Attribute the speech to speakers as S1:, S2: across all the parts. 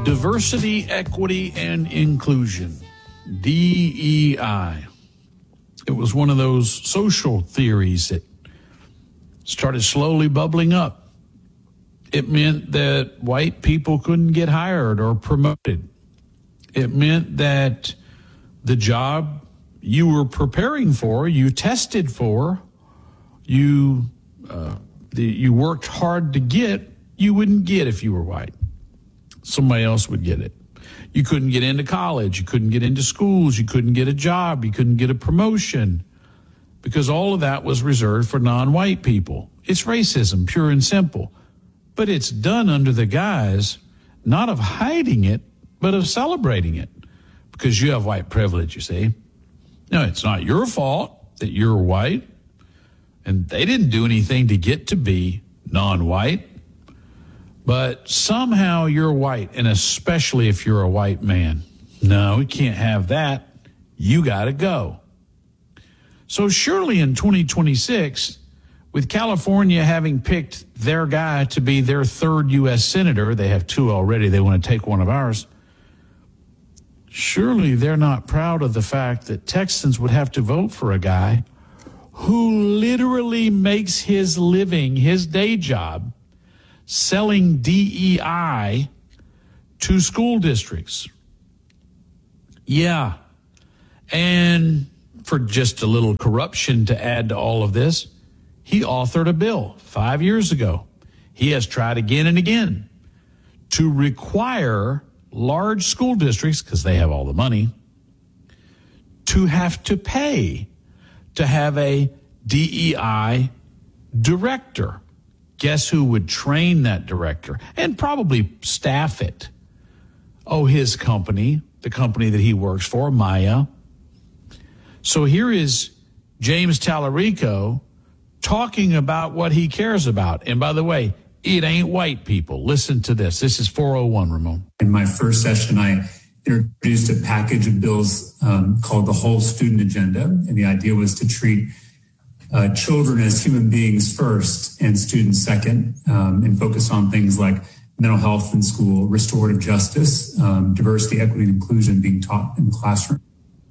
S1: Diversity, Equity, and Inclusion, DEI. It was one of those social theories that started slowly bubbling up. It meant that white people couldn't get hired or promoted. It meant that the job you were preparing for, you tested for, you worked hard to get, you wouldn't get if you were white. Somebody else would get it. You couldn't get into college. You couldn't get into schools. You couldn't get a job. You couldn't get a promotion because all of that was reserved for non-white people. It's racism, pure and simple. But it's done under the guise not of hiding it, but of celebrating it because you have white privilege, you see. No, it's not your fault that you're white, and they didn't do anything to get to be non-white. But somehow you're white, and especially if you're a white man. No, we can't have that. You got to go. So surely in 2026, with California having picked their guy to be their third U.S. senator, they have two already, they want to take one of ours, surely they're not proud of the fact that Texans would have to vote for a guy who literally makes his living, his day job, selling DEI to school districts. Yeah. And for just a little corruption to add to all of this, he authored a bill 5 years ago. He has tried again and again to require large school districts, because they have all the money, to have to pay to have a DEI director. Guess who would train that director and probably staff it? Oh, his company, the company that he works for, Maya. So here is James Tallarico talking about what he cares about. And by the way, it ain't white people. Listen to this. This is 401, Ramon.
S2: In my first session, I introduced a package of bills called the Whole Student Agenda. And the idea was to treat children as human beings first and students second, and focus on things like mental health in school, restorative justice, diversity, equity, and inclusion being taught in the classroom.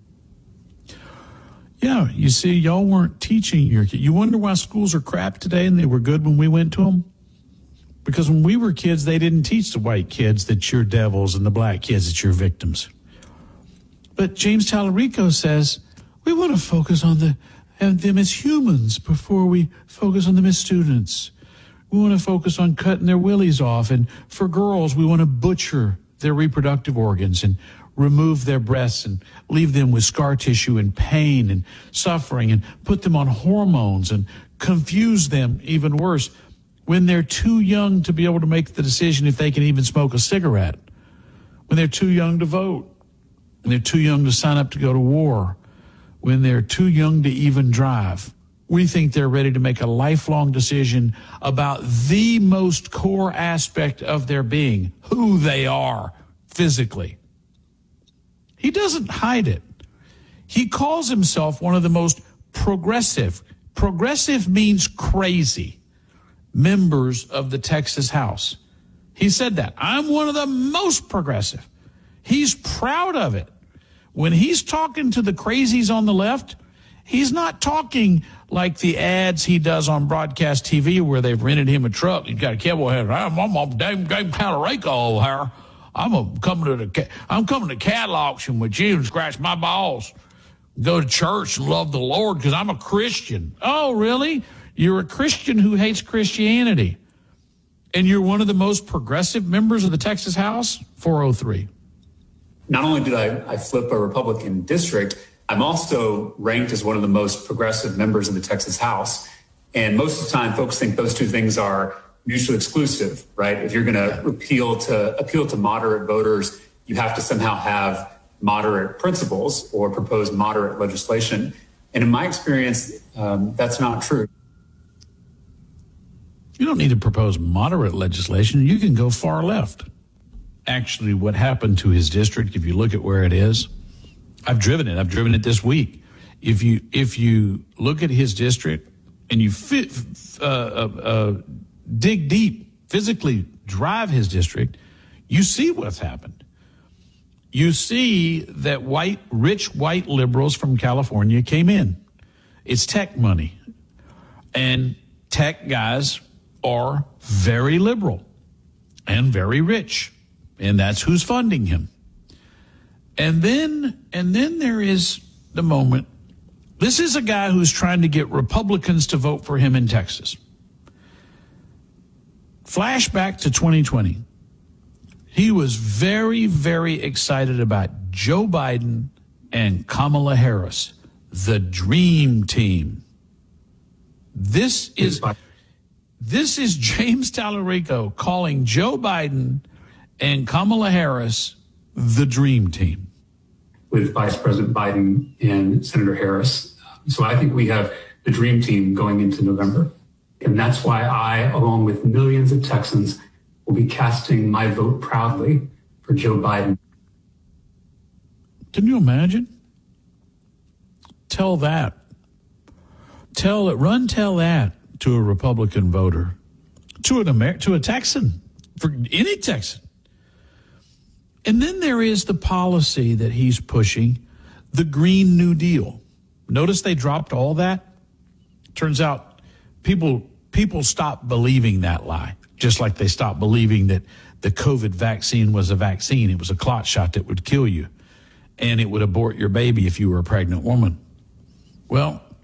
S1: Yeah, you see, y'all weren't teaching your kids. You wonder why schools are crap today and they were good when we went to them? Because when we were kids, they didn't teach the white kids that you're devils and the black kids that you're victims. But James Tallarico says, we want to focus on them as humans before we focus on them as students. We want to focus on cutting their willies off. And for girls, we want to butcher their reproductive organs and remove their breasts and leave them with scar tissue and pain and suffering and put them on hormones and confuse them even worse when they're too young to be able to make the decision if they can even smoke a cigarette, when they're too young to vote, when they're too young to sign up to go to war, when they're too young to even drive. We think they're ready to make a lifelong decision about the most core aspect of their being, who they are physically. He doesn't hide it. He calls himself one of the most progressive. Progressive means crazy. Members of the Texas House. He said that. I'm one of the most progressive. He's proud of it. When he's talking to the crazies on the left, he's not talking like the ads he does on broadcast TV where they've rented him a truck. He's got a cowboy hat. I'm a damn Tallarico over here. I'm coming to cattle auction with you and scratch my balls. Go to church and love the Lord because I'm a Christian. Oh, really? You're a Christian who hates Christianity. And you're one of the most progressive members of the Texas House? 403.
S2: Not only did I flip a Republican district, I'm also ranked as one of the most progressive members of the Texas House. And most of the time, folks think those two things are mutually exclusive, right? If you're going to appeal to moderate voters, you have to somehow have moderate principles or propose moderate legislation. And in my experience, that's not true.
S1: You don't need to propose moderate legislation. You can go far left. Actually, what happened to his district, if you look at where it is, I've driven it this week. If you look at his district and you dig deep, physically drive his district, You see what's happened. You see that rich white liberals from California came in. It's tech money. And tech guys are very liberal and very rich. And that's who's funding him. And then there is the moment. This is a guy who's trying to get Republicans to vote for him in Texas. Flashback to 2020. He was very, very excited about Joe Biden and Kamala Harris, the dream team. This is James Tallarico calling Joe Biden and Kamala Harris the dream team.
S2: With Vice President Biden and Senator Harris. So I think we have the dream team going into November. And that's why I, along with millions of Texans, will be casting my vote proudly for Joe Biden.
S1: Can you imagine? Tell that to a Republican voter, to a Texan, for any Texan. And then there is the policy that he's pushing, the Green New Deal. Notice they dropped all that. Turns out people stopped believing that lie, just like they stopped believing that the COVID vaccine was a vaccine. It was a clot shot that would kill you, and it would abort your baby if you were a pregnant woman. Well,